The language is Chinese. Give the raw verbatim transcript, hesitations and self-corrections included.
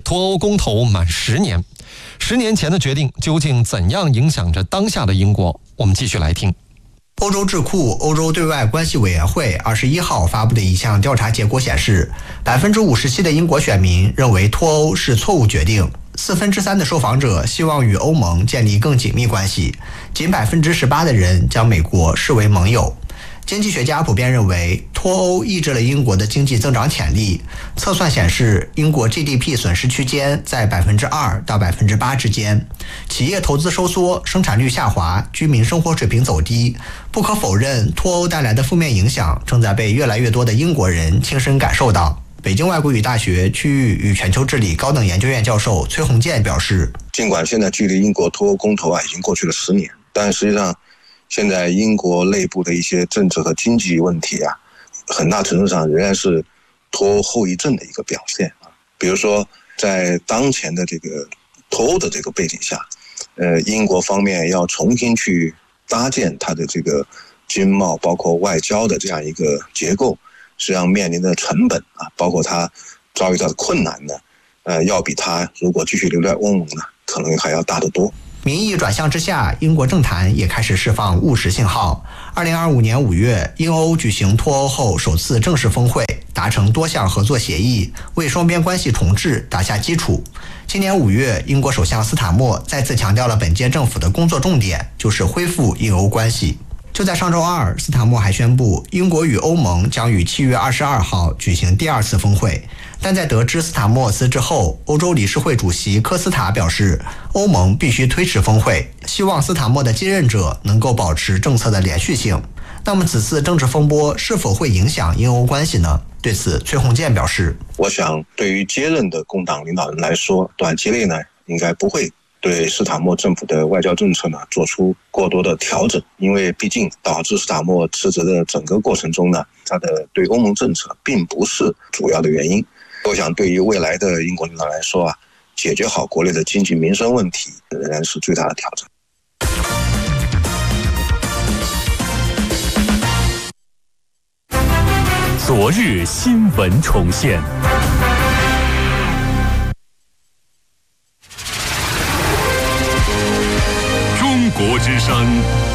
脱欧公投满十年，十年前的决定究竟怎样影响着当下的英国？我们继续来听。 欧洲智库欧洲对外关系委员会二十一号发布的一项调查结果显示， 百分之五十七 的英国选民认为脱欧是错误决定，四分之三的受访者希望与欧盟建立更紧密关系，仅 百分之十八 的人将美国视为盟友。经济学家普遍认为，脱欧抑制了英国的经济增长潜力。测算显示，英国 G D P 损失区间在 百分之二 到 百分之八 之间，企业投资收缩，生产率下滑，居民生活水平走低。不可否认，脱欧带来的负面影响正在被越来越多的英国人亲身感受到。北京外国语大学区域与全球治理高等研究院教授崔洪建表示， 尽管现在距离英国脱欧公投啊已经过去了十年，但实际上现在英国内部的一些政治和经济问题啊，很大程度上仍然是脱欧后遗症的一个表现啊。比如说，在当前的这个脱欧的这个背景下，呃，英国方面要重新去搭建它的这个经贸包括外交的这样一个结构，实际上面临的成本啊，包括它遭遇到的困难呢，呃，要比它如果继续留在欧盟呢，可能还要大得多。 民意转向之下，英国政坛也开始释放务实信号。二零二五年五月，英欧举行脱欧后首次正式峰会，达成多项合作协议，为双边关系重置打下基础。今年五月，英国首相斯塔默再次强调了本届政府的工作重点，就是恢复英欧关系。就在上周二，斯塔默还宣布，英国与欧盟将于七月二十二号举行第二次峰会。但在得知斯塔默辞职后，欧洲理事会主席科斯塔表示，欧盟必须推迟峰会，希望斯塔默的接任者能够保持政策的连续性。那么此次政治风波是否会影响英欧关系呢？对此，崔洪建表示， 我想对于接任的工党领导人来说，短期内呢应该不会对斯塔默政府的外交政策呢做出过多的调整，因为毕竟导致斯塔默辞职的整个过程中呢，他的对欧盟政策并不是主要的原因。我想对于未来的英国领导来说啊，解决好国内的经济民生问题仍然是最大的挑战。 昨日新闻重现。中国之声